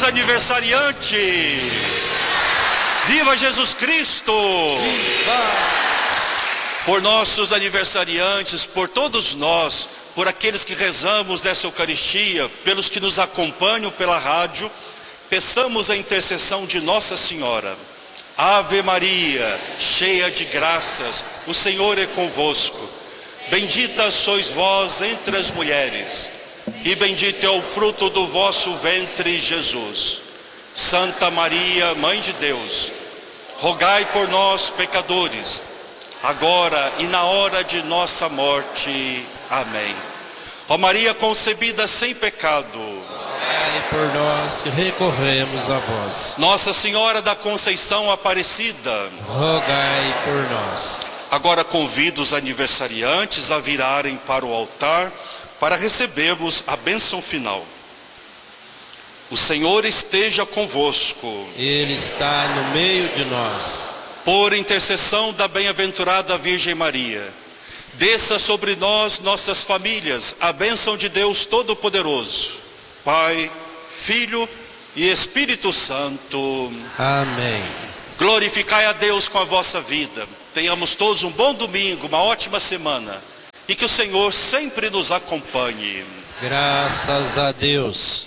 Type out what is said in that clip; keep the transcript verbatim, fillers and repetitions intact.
aniversariantes! Viva Jesus Cristo! Viva! Por nossos aniversariantes, por todos nós, por aqueles que rezamos nessa Eucaristia, pelos que nos acompanham pela rádio, peçamos a intercessão de Nossa Senhora. Ave Maria, cheia de graças, o Senhor é convosco. Bendita sois vós entre as mulheres, e bendito é o fruto do vosso ventre, Jesus. Santa Maria, Mãe de Deus, rogai por nós, pecadores, agora e na hora de nossa morte. Amém. Ó Maria concebida sem pecado, rogai por nós que recorremos a vós. Nossa Senhora da Conceição Aparecida, rogai por nós. Agora convido os aniversariantes a virarem para o altar para recebermos a bênção final. O Senhor esteja convosco. Ele está no meio de nós. Por intercessão da bem-aventurada Virgem Maria, desça sobre nós, nossas famílias, a bênção de Deus Todo-Poderoso, Pai, Filho e Espírito Santo. Amém. Glorificai a Deus com a vossa vida. Tenhamos todos um bom domingo, uma ótima semana, e que o Senhor sempre nos acompanhe. Graças a Deus.